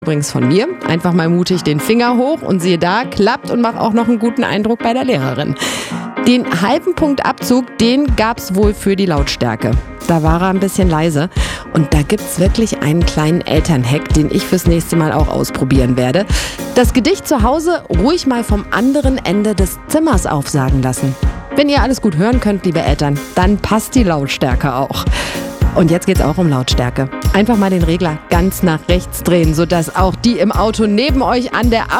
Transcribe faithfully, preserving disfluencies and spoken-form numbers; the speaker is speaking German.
Übrigens von mir. Einfach mal mutig den Finger hoch und siehe da, klappt und macht auch noch einen guten Eindruck bei der Lehrerin. Den halben Punkt Abzug, den gab's wohl für die Lautstärke. Da war er ein bisschen leise. Und da gibt's wirklich einen kleinen Elternhack, den ich fürs nächste Mal auch ausprobieren werde. Das Gedicht zu Hause ruhig mal vom anderen Ende des Zimmers aufsagen lassen. Wenn ihr alles gut hören könnt, liebe Eltern, dann passt die Lautstärke auch. Und jetzt geht's auch um Lautstärke. Einfach mal den Regler ganz nach rechts drehen, sodass auch die im Auto neben euch an der